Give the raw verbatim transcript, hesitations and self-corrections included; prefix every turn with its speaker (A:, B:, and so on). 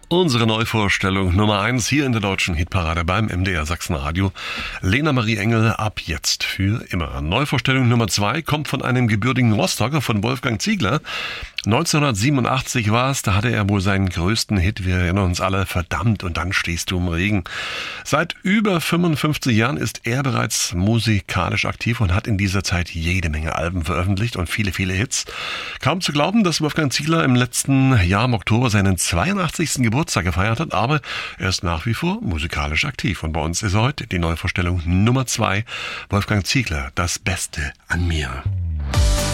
A: Unsere Neuvorstellung Nummer eins hier in der deutschen Hitparade beim M D R Sachsenradio. Lena Marie Engel, ab jetzt für immer. Neuvorstellung Nummer zwei kommt von einem gebürtigen Rostocker, von Wolfgang Ziegler. neunzehnhundertsiebenundachtzig war es, da hatte er wohl seinen größten Hit, wir erinnern uns alle, verdammt, und dann stehst du im Regen. Seit über fünfundfünfzig Jahren ist er bereits musikalisch aktiv und hat in dieser Zeit jede Menge Alben veröffentlicht und viele, viele Hits. Kaum zu glauben, dass Wolfgang Ziegler im letzten Jahr im Oktober seinen zweiundachtzigsten Geburtstag gefeiert hat, aber er ist nach wie vor musikalisch aktiv. Und bei uns ist heute die Neuvorstellung Nummer zwei, Wolfgang Ziegler, das Beste an mir.